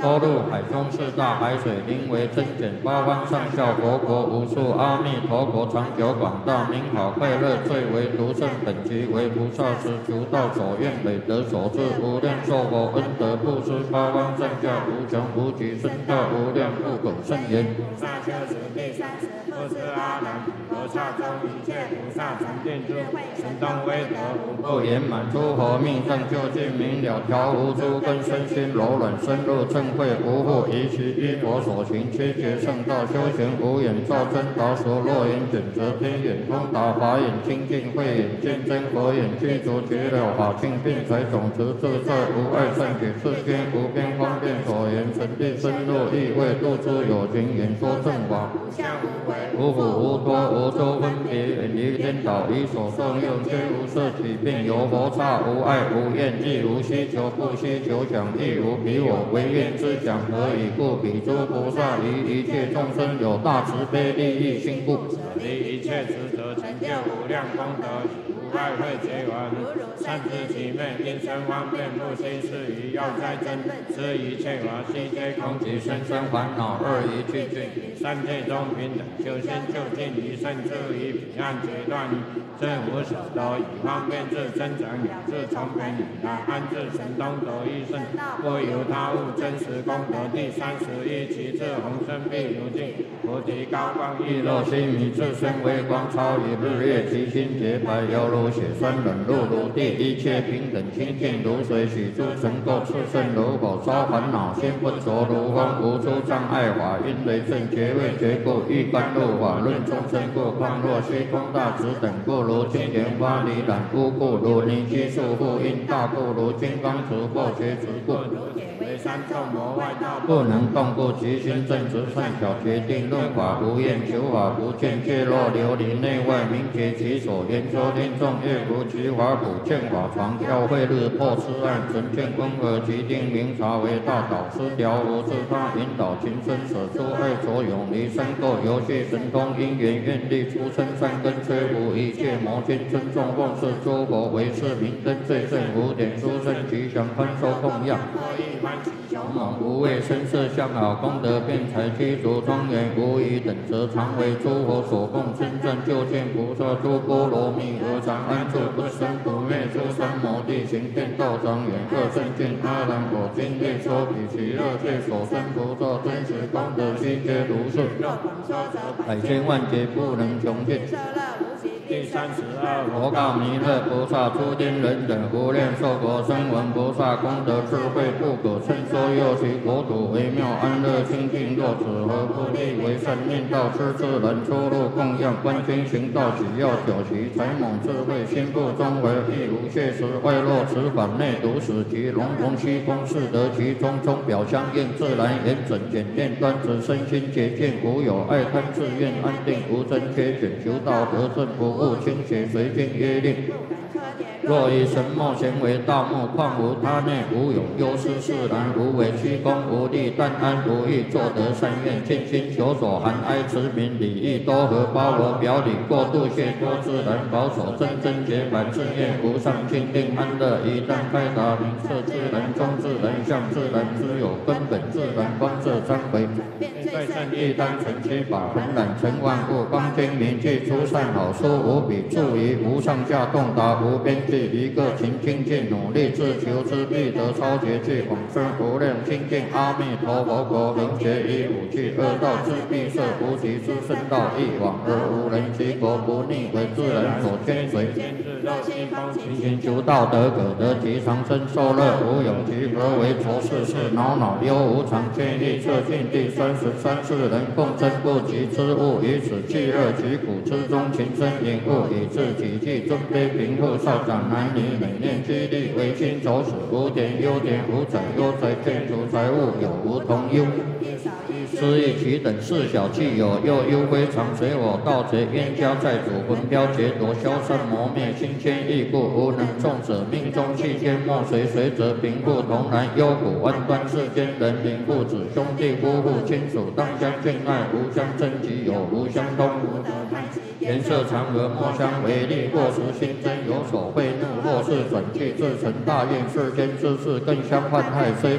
多入海中四大海水，名为真简，八方上下佛国无数，阿弥陀佛长久广大，名好快乐，最为独胜，本集为菩萨时求道所愿，美德所致，无量寿佛恩德布施，八方上下无穷无极，深大无量不可胜言。 菩萨修持第30，不知阿难，菩萨中一切菩萨成定智慧，神通威德无不圆满，诸佛命正究竟明了，调无诸根，身心柔软，深入正慧，无复疑其依佛所行，七劫圣道修行，无眼照真达所，若眼准则天眼通达，法眼清净，慧眼见真，佛眼具足绝了法性，并财总持自在，无碍善解世间，无边方便所言，神地深入意味，度诸有情，演说正法， 无相无为， 无苦无多，无周分别，远离颠倒，以所受用，皆无色起，并有佛刹，无爱无厌，亦无希求，不希求想，亦无彼我，唯愿之想，何以故？彼诸菩萨于一切众生有大慈悲利益心故， 离一切执着，成就无量功德，无爱慧结缘，善知其昧，因生方便，不心是于要哉真，知一切法悉皆空， 及生生烦恼二一去尽， 三界中平等，修心就近于胜，至于彼岸决断，正无所得，以方便智增长养智，从本以来安置神通得益胜，不由他物，真实功德第31，其智宏深必如镜，菩提高光亦若须弥，自身微光，超于日月，其心洁白，犹如血栓，冷露如地，一切平等清净如水，许诸尘垢炽盛如火，烧烦恼心不着如风，无诸障碍法，因雷震觉位觉故，欲甘露法论众生故，况若虚空大直等故，如金莲花离染污故，如泥积束缚因大故，如金刚持破觉执故， 如铁为三众魔外道， 不能动故，其心正直善巧，决定论法，无厌求法，不见界若琉璃内外，明觉其所，言说听众乐如其法普，见法常教会日破痴暗，神见光和其定明察为大导师，调无自他引导情深舍诸爱所永离生垢，游戏神通因缘愿力出生善根，摧伏一切魔君，尊重奉事诸佛为是明灯，最胜无点殊胜吉祥宽收供养，勇猛无畏声色相好，功德辩才具足庄严，无疑等则常为诸佛所供，真正究竟菩萨诸波罗蜜何常安住，不生不灭，诸三摩地行天道庄严，各圣见阿难我今列说彼其乐界所生菩萨真实功德悉皆如是，百千万劫不能穷尽。第32，佛告弥勒菩萨：诸天人等无量寿佛声闻菩萨功德智慧不可称说，又其国土微妙安乐清净，若此何不立为善念道，痴智人出入供养，观经行道只要九习，才猛智慧心不中为，亦无谢时外落此法内独使其龙龙虚空是得其中，钟表相应自然严准简练端直，身心洁净无有爱贪自愿安定，无真缺选求道得正不误清洁随经约令。若以神墨咸为大木，况无他内无有忧思释然，无为虚空无力，但安无欲，作得善愿，尽心求所含哀慈悯礼义多和，包罗表里，过度谢多自然，保守真真洁白，自愿无上清净安乐，一旦开达明彻自然中自然相自然之有根本自然光色参为。最胜一单成七法，恒染成万物，光精明具出善好书，无比注于无上下洞达，无边际，一个勤精进努力自求之，必得超绝具广深无量清净阿弥陀佛国，能学以武器恶道之必设，无极之圣道一往而无人其国，不逆为自然所牵随。勤勤求道德可得其长生受乐，无有其何为浊世事恼恼忧无常，见义测尽第33世人共争不及之物，以此弃恶其苦之中，情深隐悟，以致己计尊卑贫富少长男女，每念激励为亲走死，无点优点无载优载，见除财物有无同忧。失意其等事小气有，又忧非常随我盗贼冤家债主，魂飘劫夺消散磨灭，心牵意故，无能众者命中气天莫随随则贫富同然，忧苦万端世间人民父子兄弟夫妇亲属当相敬爱，无相争己有无相通，无得叹息。颜色常和莫相为力，或时心真有所慧怒，或是转去自成大愿，世间之事更相患害，虽